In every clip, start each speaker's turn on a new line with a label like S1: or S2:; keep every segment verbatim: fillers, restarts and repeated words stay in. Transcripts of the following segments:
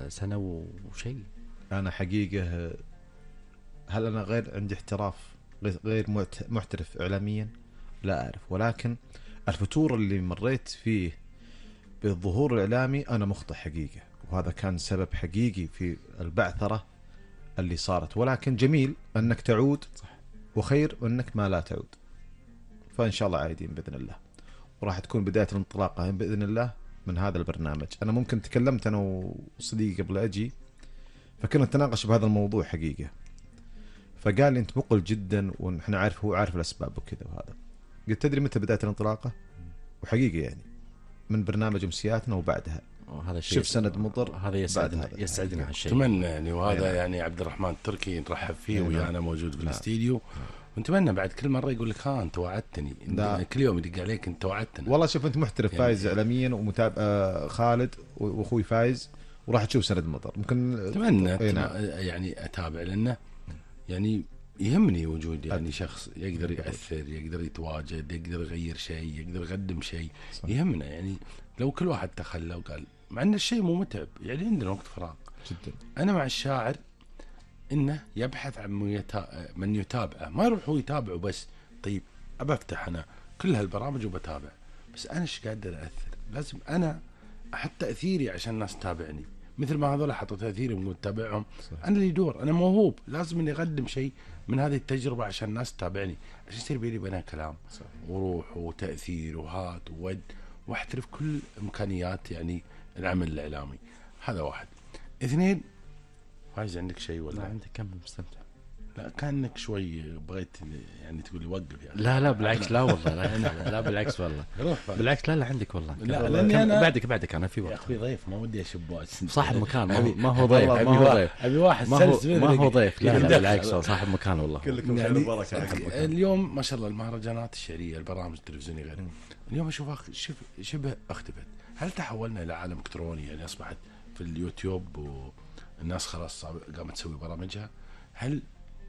S1: سنة وشيء.
S2: أنا حقيقة هل أنا غير عندي احتراف غير محترف إعلاميا؟ لا أعرف، ولكن الفتور اللي مريت فيه بالظهور الإعلامي أنا مخطئ حقيقة، وهذا كان سبب حقيقي في البعثرة اللي صارت. ولكن جميل أنك تعود، وخير أنك ما لا تعود، فإن شاء الله عايدين بإذن الله، وراح تكون بداية الانطلاقة بإذن الله من هذا البرنامج. أنا ممكن تكلمت أنا وصديقي قبل أجي، فكنا نتناقش بهذا الموضوع حقيقة، فقال لي أنت مقل جدا، ونحن عارف هو عارف الأسباب وكذا وهذا. قلت تدري متى بداية الانطلاقة؟ وحقيقة يعني من برنامج أمسياتنا وبعدها
S1: هذا شيء
S2: شوف سند مطر،
S1: هذا يسعدنا يسعدنا هالشيء.
S3: أتمنى يعني، وهذا أينا. يعني عبد الرحمن التركي نرحب فيه ويانا موجود في الاستديو، ونتمنى بعد كل مرة يقول لك ها أنت وعدتني، كل يوم يدق عليك أنت وعدتنا.
S2: والله شوف أنت محترف يعني فايز إعلاميا ومتابع آه خالد وأخوي فايز، وراح تشوف سند مطر. ممكن
S3: أتمنى يعني أتابع، لأنه يعني يهمني وجود يعني شخص يقدر يأثر، يقدر يتواجد، يقدر يغير شيء، يقدر يقدم شيء. يهمنا يعني لو كل واحد تخلى وقال، مع أن الشيء مو متعب يعني، عندنا وقت فراغ
S2: جدا.
S3: أنا مع الشاعر إنه يبحث عن من يتابعه، ما يروح هو يتابعه بس. طيب أبى أفتح أنا كل هالبرامج وبتابع، بس أنا إيش قادر أثر؟ لازم أنا أحط تأثيري عشان الناس تتابعني، مثل ما هذول حطوا تأثيري ونتابعهم. أنا اللي يدور، أنا موهوب، لازم إني أقدم شيء من هذه التجربة عشان الناس تتابعني، عشان يصير بيني وبينها كلام صحيح. وروح وتأثير وهات وود، واحترف كل إمكانيات يعني العمل الإعلامي. هذا واحد. اثنين، فايز عندك شيء ولا؟
S1: لا عندك، كمل مستمتع.
S3: لا كأنك شوي بغيت يعني تقول لي وقف يعني.
S1: لا لا بالعكس، لا والله لا, لا, لا بالعكس والله بالعكس، لا لا عندك والله.
S3: لا لاني انا
S1: بعدك بعدك انا في وقت.
S3: يا اخوي ضيف، ما ودي اشب
S1: صاحب مكان، ما هو ما هو ضيف، ما هو ضيف،
S3: ابي واحد
S1: ما هو ما هو ضيف. لا لا بالعكس، صاحب مكان والله.
S2: كلكم خير وبركه.
S3: اليوم ما شاء الله المهرجانات الشعريه، البرامج التلفزيونيه غيره، اليوم اشوفها شبه اختفت. هل تحولنا الى عالم الكتروني يعني، اصبحت في اليوتيوب والناس خلاص قامت تسوي برامجها؟ هل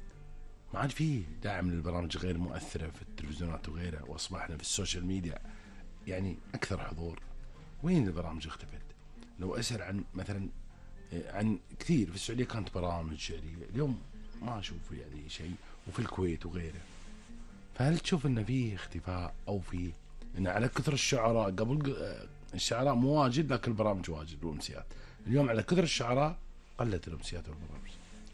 S3: ما عاد فيه داعم للبرامج غير مؤثرة في التلفزيونات وغيرها، وأصبحنا في السوشيال ميديا يعني أكثر حضور؟ وين البرامج اختفت؟ لو أسأل عن مثلا عن كثير في السعودية كانت برامج شعرية، اليوم ما أشوف يعني شيء، وفي الكويت وغيره. فهل تشوف إن فيه اختفاء، أو فيه إن على كثر الشعراء؟ قبل الشعراء مو واجد لكن البرامج واجد والأمسيات، اليوم على كثر الشعراء قلت الأمسيات والبرامج.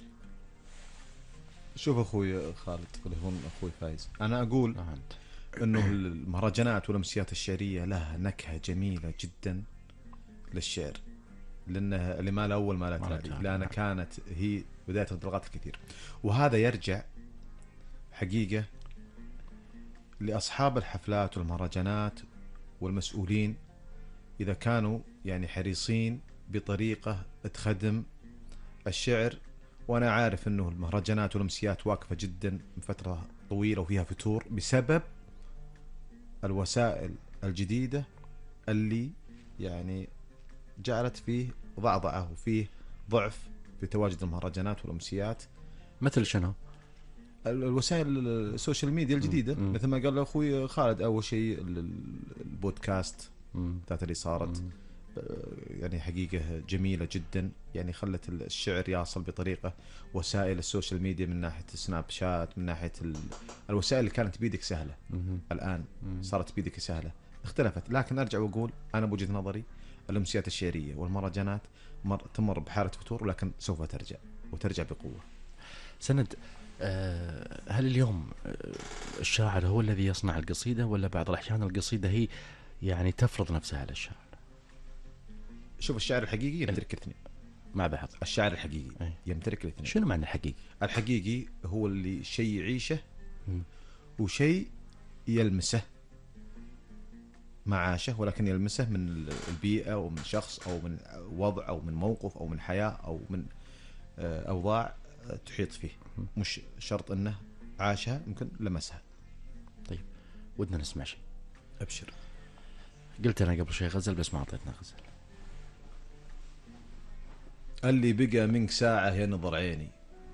S2: شوف أخوي خالد اللي هو أخوي فايز، أنا أقول إنه المهرجانات والأمسيات الشعرية لها نكهة جميلة جدا للشعر، لأنها اللي ما الأول ما لا تالي، لأنها كانت هي بداية انطلاقات الكثير. وهذا يرجع حقيقة لأصحاب الحفلات والمهرجانات والمسؤولين، إذا كانوا يعني حريصين بطريقة تخدم الشعر. وأنا عارف أنه المهرجانات والأمسيات واقفة جدا من فترة طويلة وفيها فتور بسبب الوسائل الجديدة اللي يعني جعلت فيه ضعضعة وفيه ضعف في تواجد المهرجانات والأمسيات.
S1: مثل شنو؟
S2: الوسائل السوشيال ميديا الجديدة، م- م. مثل ما قال أخوي خالد، أول شيء البودكاست ذات اللي صارت م. يعني حقيقة جميلة جدا، يعني خلت الشعر يصل بطريقة. وسائل السوشيال ميديا من ناحية السناب شات، من ناحية الوسائل اللي كانت بيدك سهلة م- الآن م- صارت بيدك سهلة، اختلفت. لكن أرجع وأقول أنا بوجهة نظري الأمسيات الشعرية والمهرجانات تمر بحالة فتور، ولكن سوف ترجع وترجع بقوة.
S1: سند، هل اليوم الشاعر هو الذي يصنع القصيدة، ولا بعض الأحيان القصيدة هي يعني تفرض نفسها على الشاعر؟
S2: شوف، الشاعر الحقيقي يمتلك الاثنين
S1: مع بعض.
S2: الشاعر الحقيقي أي. يمتلك الاثنين.
S1: شنو معنى الحقيقي؟
S2: الحقيقي هو اللي شيء يعيشه م. وشيء يلمسه، معاشه ولكن يلمسه من البيئة أو من شخص أو من وضع أو من موقف أو من حياة أو من أوضاع تحيط فيه، مش شرط أنه عاشها، يمكن لمسها.
S1: طيب ودنا نسمع شيء.
S2: أبشر.
S1: قلت أنا قبل شيء غزل، بس ما أعطيتنا غزل.
S2: اللي بقى منك ساعة يا نظر عيني،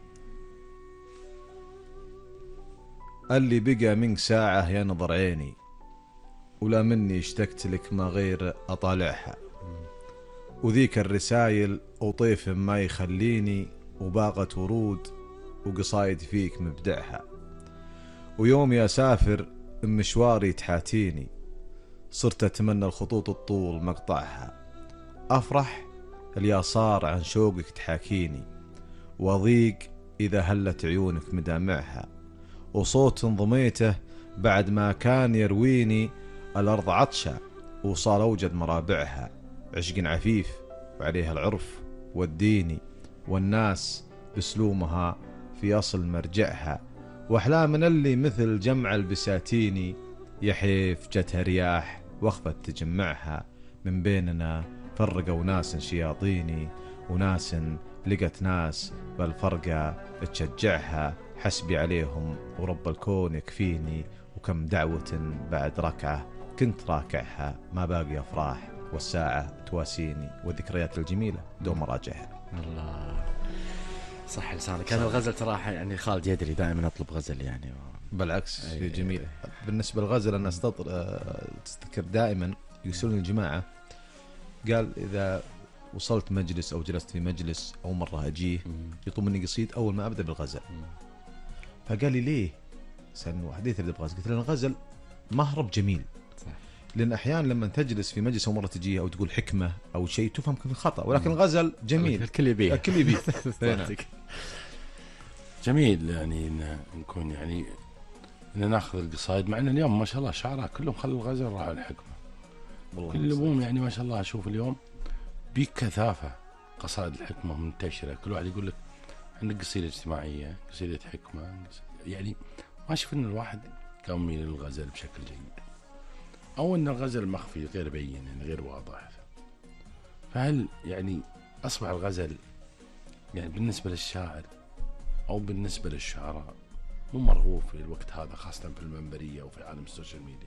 S2: اللي بقى منك ساعة يا نظر عيني، ولا مني اشتقت لك ما غير أطالعها، وذيك الرسايل وطيف ما يخليني، وباقت ورود وقصايد فيك مبدعها. ويومي أسافر مشواري تحاتيني، صرت أتمنى الخطوط الطول مقطعها. أفرح الياسار عن شوقك تحاكيني، وأضيق إذا هلت عيونك مدامعها. وصوت انضميته بعد ما كان يرويني الأرض عطشة، وصار أوجد مرابعها. عشق عفيف وعليها العرف والديني، والناس بسلومها في أصل مرجعها. وأحلامنا اللي مثل جمع البساتيني، يحيف جتها رياح واخفت تجمعها. من بيننا فرقوا ناس شياطيني، وناس لقت ناس بالفرقة تشجعها. حسبي عليهم ورب الكون يكفيني، وكم دعوة بعد ركعة كنت راكعها. ما باقي أفراح والساعة تواسيني، والذكريات الجميلة دوم راجعها.
S1: الله، صح لسانك. كان الغزل تراها يعني خالد يدري دائما أطلب غزل يعني.
S2: بالعكس
S1: أي-
S2: شيء جميل. بالنسبة للغزل أنا أستطر أه، تذكر دائما يرسلون الجماعة، قال إذا وصلت مجلس أو جلست في مجلس أو مرة أجيه يطلب مني قصيد أول ما أبدأ بالغزل. فقال لي ليه؟ سألني واحد ليه تبدأ بالغزل؟ قلت له الغزل مهرب جميل.
S1: صح.
S2: لأن أحيانا لما تجلس في مجلس أو مرة تجيه أو تقول حكمة أو شيء تفهم كل خطأ، ولكن الغزل جميل
S1: الكل يبيه.
S2: الكل يبيه.
S1: صحتك.
S3: جميل يعني إن نكون يعني إن ناخذ القصايد، مع إن اليوم ما شاء الله شعراء كلهم خلوا الغزل راحوا الحكمة. كلهم يعني ما شاء الله أشوف اليوم بكثافة قصائد الحكمة منتشرة. كل واحد يقول لك عندك قصيدة اجتماعية، قصيدة حكمة، قصيدة يعني ما أشوف إن الواحد كان يميل للغزل بشكل جيد، أو إن الغزل مخفي غير بين يعني غير واضح. فهل يعني أصبح الغزل يعني بالنسبة للشاعر أو بالنسبة للشعراء مو مرغوب في الوقت هذا، خاصة في المنبرية وفي عالم السوشيال ميديا؟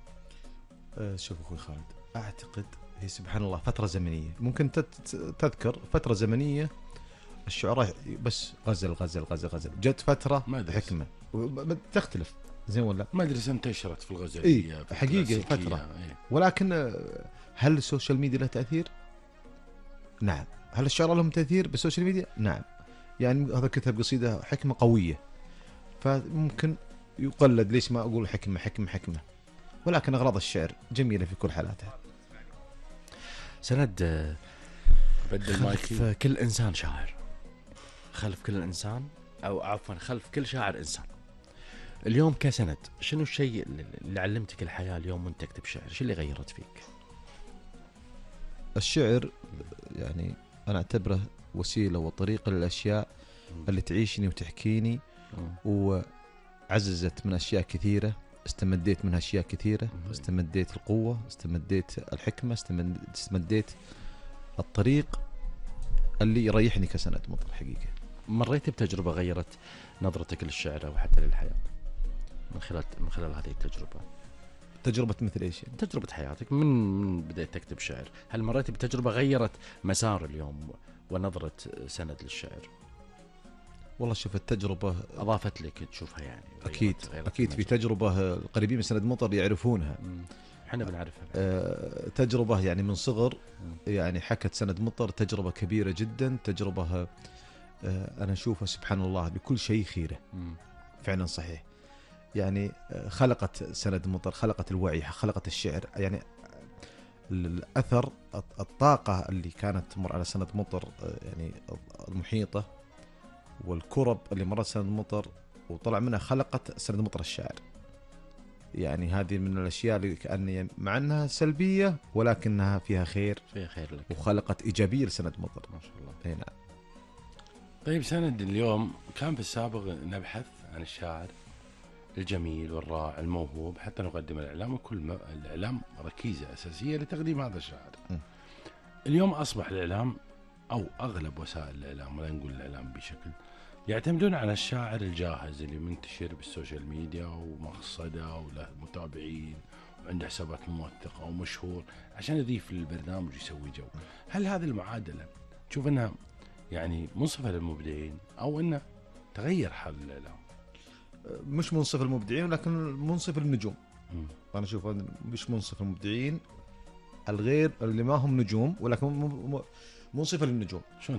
S2: أه شوف أخوي خالد، أعتقد هي سبحان الله فترة زمنية. ممكن تذكر فترة زمنية الشعراء بس غزل غزل غزل غزل، جت فترة حكمة تختلف زين ولا؟
S3: مدرسة انتشرت في الغزل.
S2: إيه حقيقة فترة. إيه. ولكن هل السوشيال ميديا له تأثير؟ نعم. هل الشعراء لهم تأثير بالسوشيال ميديا؟ نعم. يعني هذا كتب قصيدة حكمة قوية، فممكن يقلد. ليش ما أقول حكمة حكمة حكمة؟ ولكن أغراض الشعر جميلة في كل حالاتها.
S1: سند
S3: بدل
S1: خلف كل إنسان شاعر، خلف كل إنسان أو عفوا خلف كل شاعر إنسان. اليوم كسند شنو الشيء اللي علمتك الحياة اليوم وانت تكتب شعر؟ شو اللي غيرت فيك؟
S2: الشعر يعني أنا أعتبره وسيلة وطريقة للأشياء اللي تعيشني وتحكيني، وعززت من أشياء كثيرة، استمديت منها أشياء كثيرة، استمديت القوة، استمديت الحكمة، استمديت الطريق اللي يريحني كسند مطر. حقيقة
S1: مريت بتجربة غيرت نظرتك للشعر أو حتى للحياة من خلال من خلال هذه التجربة؟
S2: تجربة مثل إيش يعني؟
S1: تجربة حياتك من من بدأت تكتب شعر، هل مريت بتجربة غيرت مسار اليوم ونظرة سند للشعر؟
S2: والله شوف التجربة
S1: أضافت لك تشوفها يعني.
S2: أكيد أكيد في تجربة القريبين من سند مطر يعرفونها،
S1: احنا بنعرفها.
S2: أه تجربة يعني من صغر يعني حكت سند مطر تجربة كبيرة جدا، تجربة أه أنا أشوفها سبحان الله بكل شيء خيرة.
S1: مم.
S2: فعلا صحيح. يعني خلقت سند مطر، خلقت الوعي، خلقت الشعر. يعني الأثر الطاقة اللي كانت تمر على سند مطر يعني المحيطة والكرب اللي مرت سند مطر وطلع منها خلقت سند مطر الشاعر. يعني هذه من الأشياء اللي كأني مع أنها سلبية ولكنها فيها خير،
S1: فيها خير لك،
S2: وخلقت إيجابية لسند مطر
S1: ما شاء الله.
S2: هنا.
S3: طيب سند، اليوم كان في السابق نبحث عن الشاعر الجميل والرائع الموهوب حتى نقدم الإعلام، وكل ما الإعلام ركيزة أساسية لتقديم هذا الشاعر. م. اليوم أصبح الإعلام أو أغلب وسائل الإعلام، ولا نقول الإعلام بشكل، يعتمدون على الشاعر الجاهز اللي منتشر بالسوشيال ميديا ومقصده وله متابعين وعنده حسابات موثقة ومشهور عشان يضيف للبرنامج ويسوي جو. هل هذه المعادلة تشوف أنها يعني منصفة للمبدعين أو أنه تغير حال الإعلام؟
S2: مش منصف المبدعين ولكن منصف النجوم.
S3: م.
S2: أنا أشوف مش منصف المبدعين، الغير اللي ما هم نجوم ولكن مو مو- مو صفه للنجوم.
S3: شو